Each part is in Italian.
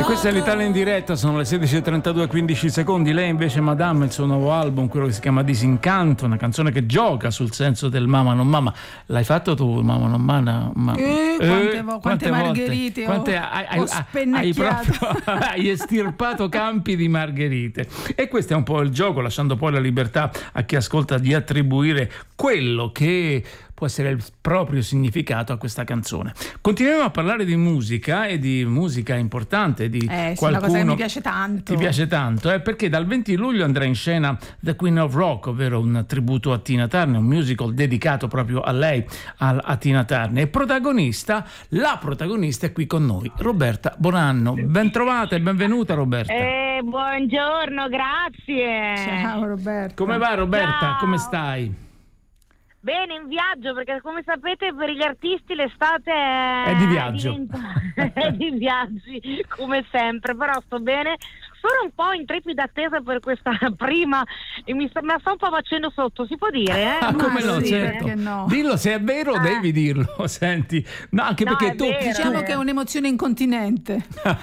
questa è l'Italia in diretta, sono le 16:32, 15 secondi. Lei invece, Madame, il suo nuovo album, quello che si chiama Disincanto, una canzone che gioca sul senso del mamma non mamma. L'hai fatto tu, mamma non mamma? Quante margherite ho spennacchiato. Hai estirpato campi di margherite. E questo è un po' il gioco, lasciando poi la libertà a chi ascolta di attribuire quello che può essere il proprio significato a questa canzone. Continuiamo a parlare di musica e di musica importante, di qualcuno. Una cosa che mi piace tanto. Ti piace tanto, perché dal 20 luglio andrà in scena The Queen of Rock, ovvero un tributo a Tina Turner, un musical dedicato proprio a lei, a Tina Turner. E la protagonista è qui con noi, Roberta Bonanno. Ben trovata e benvenuta, Roberta. Buongiorno, grazie. Ciao Roberta. Come va, Roberta? Ciao. Come stai? Bene, in viaggio, perché come sapete per gli artisti l'estate è di viaggio. È di viaggi, come sempre, però sto bene. Sono un po' in trepida attesa per questa prima e mi sta un po' facendo sotto, si può dire? Come no, sì, certo. perché no? Dillo, se è vero devi dirlo, senti. No, anche No, perché è tu... vero. Diciamo che è un'emozione incontinente.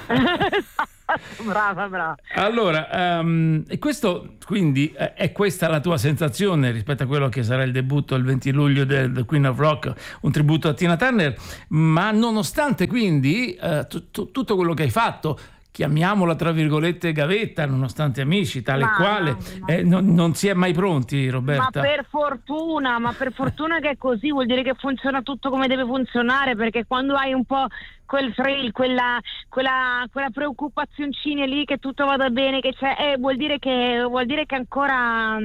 Brava. Allora, e questo quindi è questa la tua sensazione rispetto a quello che sarà il debutto il 20 luglio del The Queen of Rock, un tributo a Tina Turner, ma nonostante quindi tutto quello che hai fatto, chiamiamola tra virgolette gavetta, nonostante amici, tale quale, non si è mai pronti, Roberta? Ma per fortuna che è così, vuol dire che funziona tutto come deve funzionare, perché quando hai un po' quel thrill, quella preoccupazioncina lì che tutto vada bene, che c'è, vuol dire che ancora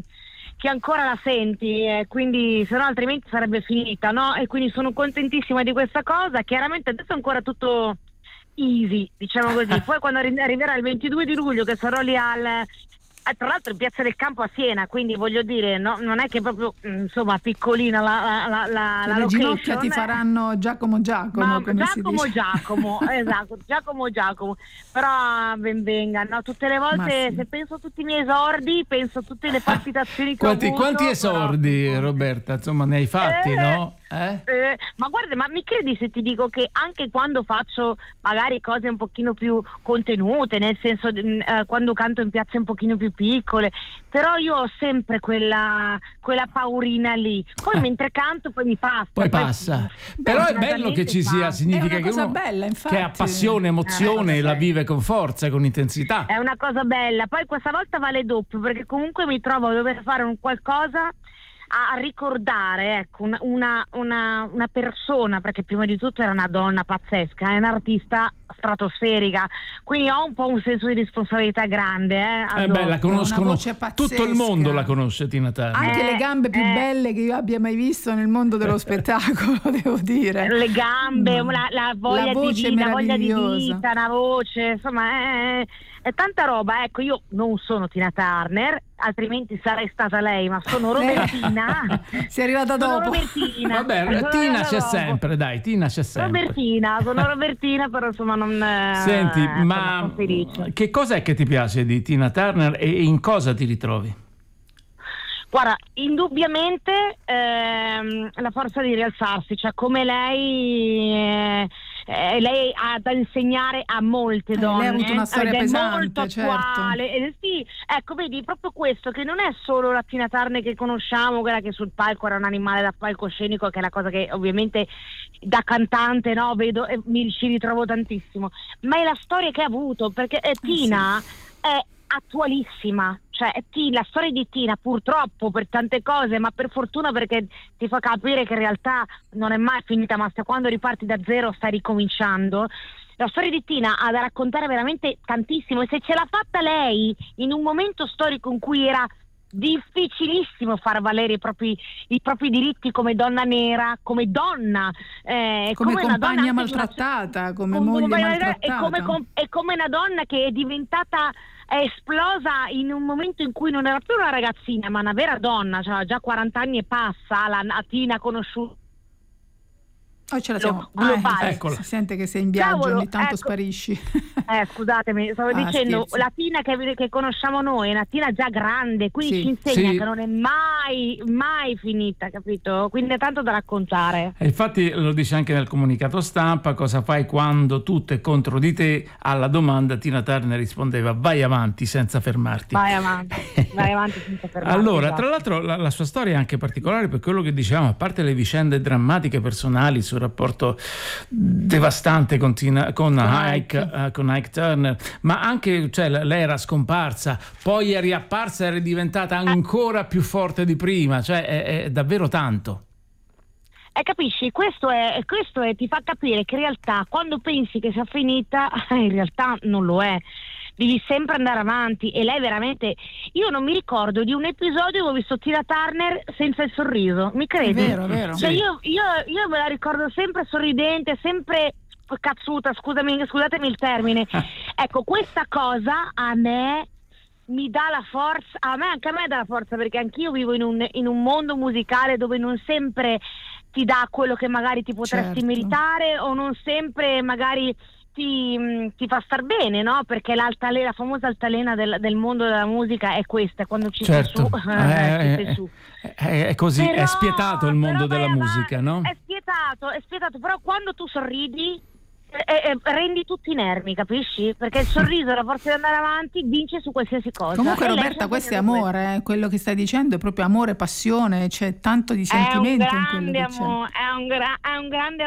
la senti, quindi se no altrimenti sarebbe finita, no? E quindi sono contentissima di questa cosa. Chiaramente adesso è ancora tutto easy, diciamo così. Poi quando arriverà il 22 di luglio, che sarò lì tra l'altro in Piazza del Campo a Siena, quindi voglio dire, no, non è che proprio insomma piccolina la le location. ginocchia ti faranno Giacomo, Ma come si dice. esatto, Giacomo, però ben venga, no? Tutte le volte, se penso a tutti i miei esordi, penso a tutte le palpitazioni che ho avuto. Quanti esordi, però... Roberta, insomma, ne hai fatti, no? Ma guarda, ma mi credi se ti dico che anche quando faccio magari cose un pochino più contenute, nel senso quando canto in piazze un pochino più piccole, però io ho sempre quella paurina lì, poi mentre canto poi mi passa. Poi passa. Però è bello che ci sia, significa che uno bella, che ha passione, emozione, la vive con forza, con intensità. È una cosa bella, poi questa volta vale doppio, perché comunque mi trovo a dover fare un qualcosa a ricordare, ecco, una persona, perché prima di tutto era una donna pazzesca, è un'artista stratosferica, quindi ho un po' un senso di responsabilità grande. La conoscono, tutto il mondo la conosce Tina Turner. Anche le gambe più belle che io abbia mai visto nel mondo dello spettacolo, devo dire. Le gambe, la voglia voce di vita, una voce, insomma è tanta roba. Ecco, io non sono Tina Turner, altrimenti sarei stata lei, ma sono Robertina. Sei arrivata dopo. Robertina. Vabbè, Tina c'è sempre, dai, Tina c'è sempre. Sono Robertina, però insomma non... Senti, ma che cos'è che ti piace di Tina Turner e in cosa ti ritrovi? Guarda, indubbiamente la forza di rialzarsi, cioè come lei ha da insegnare a molte donne. Lei ha avuto una storia pesante, molto attuale. certo. Sì, ecco, vedi, proprio questo, che non è solo la Tina Turner che conosciamo, quella che sul palco era un animale da palcoscenico, che è la cosa che ovviamente da cantante, no, vedo e ci ritrovo tantissimo, ma è la storia che ha avuto, perché Tina è attualissima, cioè la storia di Tina purtroppo per tante cose, ma per fortuna, perché ti fa capire che in realtà non è mai finita, ma quando riparti da zero stai ricominciando. La storia di Tina ha da raccontare veramente tantissimo, e se ce l'ha fatta lei in un momento storico in cui era difficilissimo far valere i propri diritti come donna nera, come donna, come una compagna donna maltrattata, come moglie maltrattata, e come una donna che è esplosa in un momento in cui non era più una ragazzina, ma una vera donna, cioè già 40 anni e passa, la Tina conosciuta Oh, ce la siamo. globale. Eccola. Si sente che sei in viaggio, Cavolo, ogni tanto ecco. sparisci. Scusatemi, stavo dicendo, scherzi. la Tina che conosciamo noi è una Tina già grande, quindi Sì. ci insegna Sì. che non è mai finita, capito? Quindi è tanto da raccontare. E infatti lo dice anche nel comunicato stampa: cosa fai quando tutto è contro di te? Alla domanda Tina Turner rispondeva: vai avanti senza fermarti. Vai avanti senza fermarti. Allora, esatto. tra l'altro la sua storia è anche particolare per quello che dicevamo, a parte le vicende drammatiche personali, il suo rapporto devastante con Ike Turner, ma anche, cioè, lei era scomparsa, poi è riapparsa e è diventata ancora più forte di prima, cioè è davvero tanto. Capisci, questo è, ti fa capire che in realtà quando pensi che sia finita, in realtà non lo è. Devi sempre andare avanti, e lei veramente, io non mi ricordo di un episodio dove ho visto Tina Turner senza il sorriso, mi credi? È vero. Cioè, Sì. io me la ricordo sempre sorridente, sempre cazzuta, scusatemi il termine. Ecco, questa cosa a me mi dà la forza, anche a me dà la forza, perché anch'io vivo in un mondo musicale dove non sempre ti dà quello che magari ti potresti Certo. meritare, o non sempre magari ti fa star bene, no? Perché la famosa altalena del mondo della musica è questa, quando ci Certo, sei su. è così, Però- è spietato il mondo però della vai musica, avanti, no? È spietato, però quando tu sorridi rendi tutti inermi, capisci? Perché il sorriso, la forza di andare avanti, vince su qualsiasi cosa. Comunque E lei Roberta, sta questo è facendo amore, quello che stai dicendo è proprio amore, passione, c'è tanto di sentimento in quello che c'è. È un grande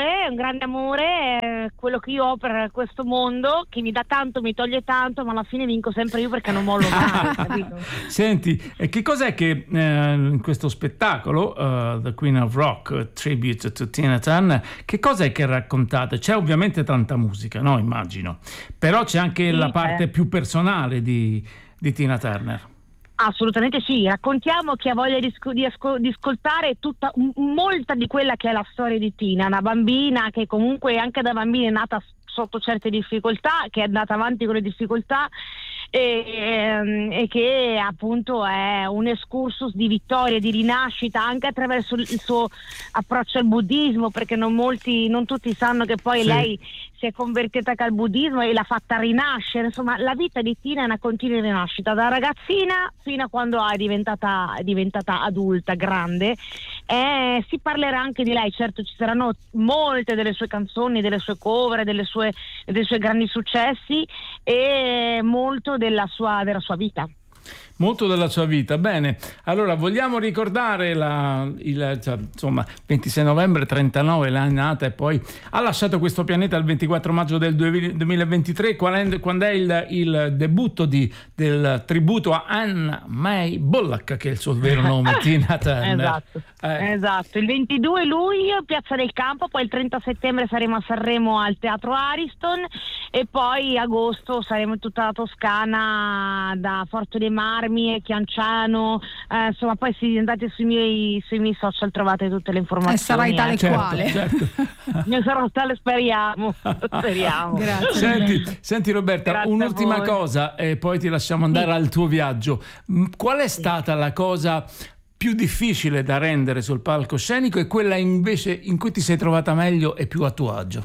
amore, quello che io ho per questo mondo, che mi dà tanto, mi toglie tanto, ma alla fine vinco sempre io perché non mollo mai, capito? Senti, che cos'è che in questo spettacolo, The Queen of Rock, Tribute to Tina Turner, che cos'è che raccontate? C'è ovviamente tanta musica, no? Immagino, però c'è anche la parte più personale di Tina Turner. Assolutamente sì, raccontiamo chi ha voglia di ascoltare molta di quella che è la storia di Tina, una bambina che comunque anche da bambina è nata sotto certe difficoltà, che è andata avanti con le difficoltà e che appunto è un excursus di vittoria, di rinascita, anche attraverso il suo approccio al buddismo, perché non tutti sanno che poi Sì. lei si è convertita al buddismo e l'ha fatta rinascere. Insomma, la vita di Tina è una continua rinascita, da ragazzina fino a quando è diventata adulta, grande. Si parlerà anche di lei, certo ci saranno molte delle sue canzoni, delle sue cover, dei suoi grandi successi, e molto della sua vita. Molto della sua vita. Bene, allora vogliamo ricordare 26 novembre 39 l'è nata, e poi ha lasciato questo pianeta il 24 maggio del 2023, quando è il debutto del tributo a Anna May Bullock, che è il suo vero nome, Tina Turner. Esatto, il 22 luglio Piazza del Campo, poi il 30 settembre saremo a Sanremo al Teatro Ariston, e poi agosto saremo in tutta la Toscana, da Forte dei Marmi e Chianciano, insomma, poi se andate sui miei social trovate tutte le informazioni. E sarai tale quale. Certo. Io sarò tale, speriamo. Grazie. Senti Roberta, Grazie un'ultima a voi. cosa e poi ti lasciamo andare al tuo viaggio. Qual è stata la cosa più difficile da rendere sul palcoscenico e quella invece in cui ti sei trovata meglio e più a tuo agio?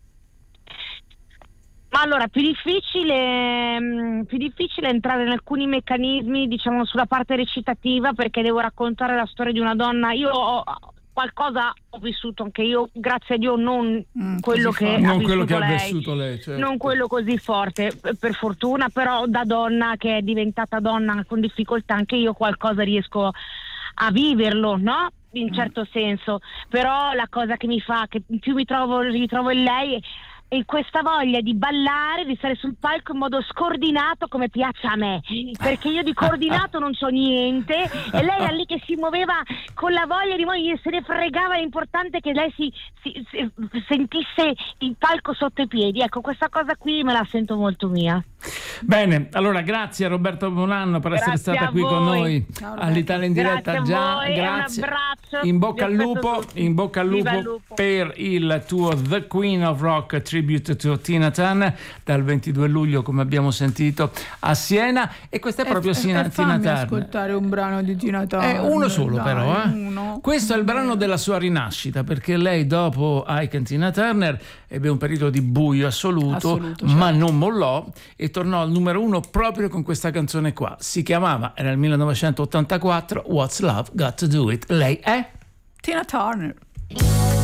Ma allora, più difficile entrare in alcuni meccanismi, diciamo, sulla parte recitativa, perché devo raccontare la storia di una donna. Io qualcosa ho vissuto anche io, grazie a Dio, non quello che ha vissuto lei, certo. Non quello così forte, per fortuna, però da donna che è diventata donna con difficoltà, anche io qualcosa riesco a viverlo, no? In certo senso. Però la cosa che più mi ritrovo in lei e questa voglia di ballare, di stare sul palco in modo scordinato come piace a me, perché io di coordinato non so niente, e lei era lì che si muoveva con la voglia di muovere, se ne fregava. L'importante è che lei si sentisse il palco sotto i piedi. Ecco, questa cosa qui me la sento molto mia. Bene, allora grazie a Roberto Bonanno per essere stata qui con noi all'Italia in diretta. Grazie. Un abbraccio. In bocca al lupo per il tuo The Queen of Rock Tribute to Tina Turner dal 22 luglio, come abbiamo sentito, a Siena. E questa è proprio Tina Turner. Ascoltare un brano di Tina Turner. Uno solo, però. Questo è il brano della sua rinascita, perché lei dopo Ike e Tina Turner ebbe un periodo di buio assoluto, ma non mollò e tornò al numero 1 proprio con questa canzone qua. Si chiamava, era il 1984, What's Love Got to Do It. Lei è Tina Turner.